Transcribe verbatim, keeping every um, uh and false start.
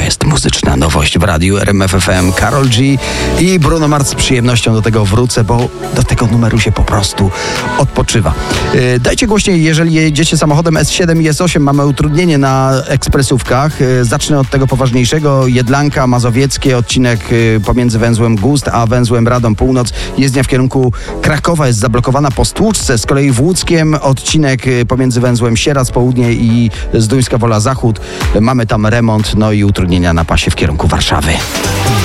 jest muzyczna nowość w radiu R M F F M. Karol G i Bruno Mars. Z przyjemnością do tego wrócę, bo do tego numeru się po prostu odpoczywa. Yy, dajcie głośniej, jeżeli jedziecie samochodem S siedem i S osiem. Mamy utrudnienie na ekspresówkach. Yy, zacznę od tego poważniejszego. Jedlanka, Mazowieckie, odcinek yy, pomiędzy węzłem Gust a węzłem Radom Północ. Jezdnia w kierunku Krakowa jest zablokowana po Stłuczce. Z kolei w Łódzkiem odcinek yy, pomiędzy węzłem Sieradz Południe i Zduńska Wola Zachód. Yy, mamy tam remont, no i utrudnienia na pasie w kierunku Warszawy.